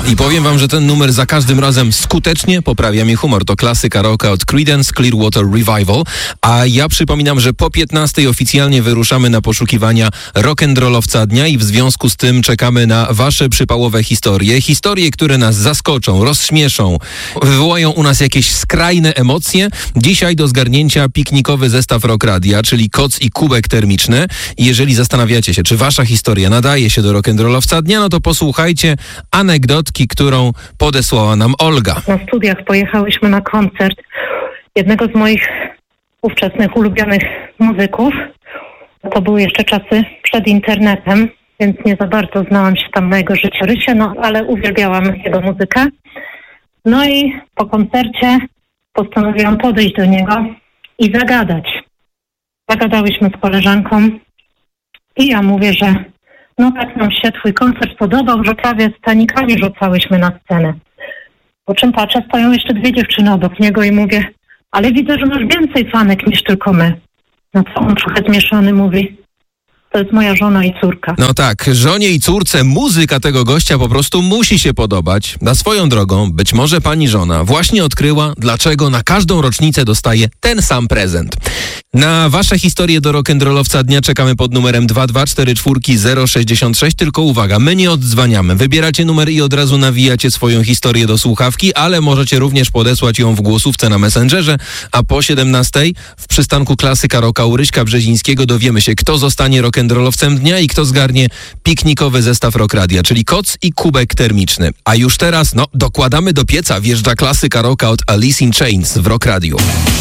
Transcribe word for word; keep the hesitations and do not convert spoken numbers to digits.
I powiem wam, że ten numer za każdym razem skutecznie poprawia mi humor. To klasyka rocka od Creedence Clearwater Revival. A ja przypominam, że po piętnastej oficjalnie wyruszamy na poszukiwania rock'n'rollowca dnia i w związku z tym czekamy na wasze przypałowe historie. Historie, które nas zaskoczą, rozśmieszą, wywołają u nas jakieś skrajne emocje. Dzisiaj do zgarnięcia piknikowy zestaw Rock Radia, czyli koc i kubek termiczny. I jeżeli zastanawiacie się, czy wasza historia nadaje się do rock'n'rollowca dnia, no to posłuchajcie anegdotki, którą podesłała nam Olga. Na studiach pojechałyśmy na koncert jednego z moich ówczesnych ulubionych muzyków. To były jeszcze czasy przed internetem, więc nie za bardzo znałam się tam na jego życiorysie, no ale uwielbiałam jego muzykę. No i po koncercie postanowiłam podejść do niego i zagadać. Zagadałyśmy z koleżanką i ja mówię, że no tak nam się twój koncert podobał, że prawie z tanikami rzucałyśmy na scenę. Po czym patrzę, stoją jeszcze dwie dziewczyny obok niego i mówię, ale widzę, że masz więcej fanek niż tylko my. No co on trochę zmieszany mówi, to jest moja żona i córka. No tak, żonie i córce muzyka tego gościa po prostu musi się podobać. Na swoją drogą, być może pani żona właśnie odkryła, dlaczego na każdą rocznicę dostaje ten sam prezent. Na wasze historie do rock'n'rollowca dnia czekamy pod numerem dwa dwa cztery cztery zero sześć sześć, tylko uwaga, my nie oddzwaniamy. Wybieracie numer i od razu nawijacie swoją historię do słuchawki, ale możecie również podesłać ją w głosówce na Messengerze, a po siedemnastej w przystanku klasyka rocka u Ryśka Brzezińskiego dowiemy się, kto zostanie rock'n'rollowcem dnia i kto zgarnie piknikowy zestaw Rock Radia, czyli koc i kubek termiczny. A już teraz, no, dokładamy do pieca, wjeżdża klasyka rocka od Alice in Chains w Rock Radio.